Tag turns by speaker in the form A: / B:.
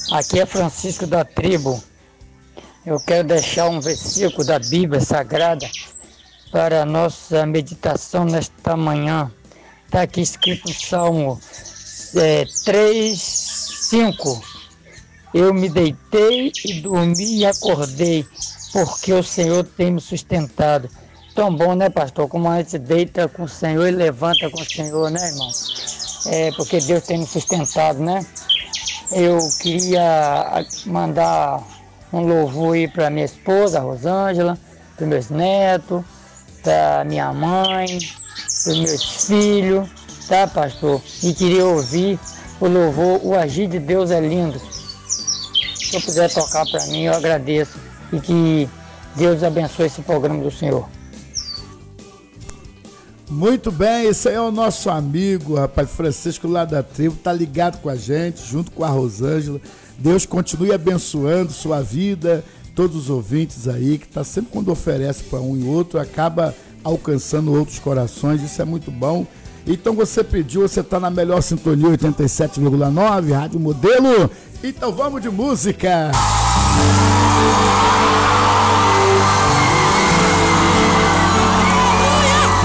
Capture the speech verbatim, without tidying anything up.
A: Aqui é Francisco da Tribo. Eu quero deixar um versículo da Bíblia Sagrada para a nossa meditação nesta manhã. Está aqui escrito no Salmo é, três, cinco. Eu me deitei e dormi e acordei, porque o Senhor tem me sustentado. Tão bom, né, pastor? Como a gente deita com o Senhor e levanta com o Senhor, né, irmão? É, porque Deus tem me sustentado, né? Eu queria mandar um louvor aí para minha esposa, a Rosângela, para meus netos, para minha mãe, para meus filhos, tá, pastor? E queria ouvir o louvor O Agir de Deus é Lindo. Se eu puder tocar para mim, eu agradeço. E que Deus abençoe esse programa do Senhor.
B: Muito bem, esse aí é o nosso amigo, rapaz, Francisco lá da Tribo, tá ligado com a gente, junto com a Rosângela. Deus continue abençoando sua vida, todos os ouvintes aí, que tá sempre quando oferece para um e outro, acaba alcançando outros corações, isso é muito bom. Então você pediu, você tá na melhor sintonia, oitenta e sete vírgula nove, Rádio Modelo. Então vamos de música!